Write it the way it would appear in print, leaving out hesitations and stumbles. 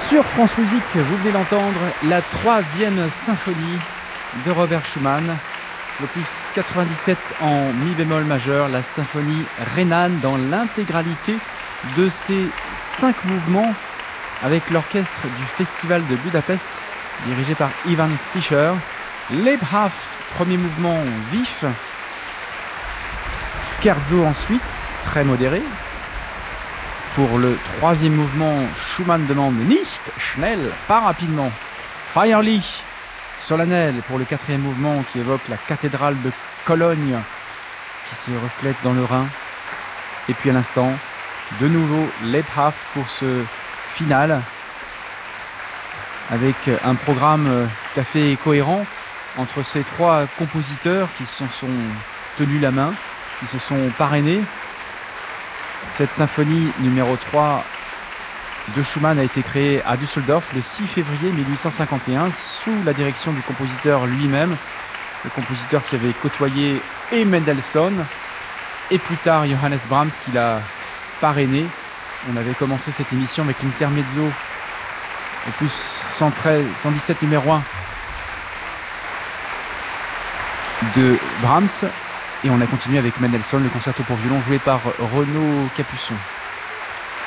Sur France Musique, vous venez d'entendre la 3e symphonie de Robert Schumann, l'opus 97 en mi bémol majeur, la symphonie Rhénane dans l'intégralité de ses 5 mouvements avec l'orchestre du Festival de Budapest dirigé par Ivan Fischer. Lebhaft, premier mouvement vif, scherzo ensuite, très modéré. Pour le 3e mouvement, Schumann demande nicht schnell, pas rapidement. Feierlich, solennel pour le 4e mouvement qui évoque la cathédrale de Cologne qui se reflète dans le Rhin. Et puis à l'instant, de nouveau Lebhaft pour ce final avec un programme tout à fait cohérent entre ces 3 compositeurs qui se sont tenus la main, qui se sont parrainés. Cette symphonie numéro 3 de Schumann a été créée à Düsseldorf le 6 février 1851 sous la direction du compositeur lui-même, le compositeur qui avait côtoyé et Mendelssohn et plus tard Johannes Brahms qui l'a parrainé. On avait commencé cette émission avec l'intermezzo opus 117 numéro 1 de Brahms. Et on a continué avec Mendelssohn, le concerto pour violon joué par Renaud Capuçon.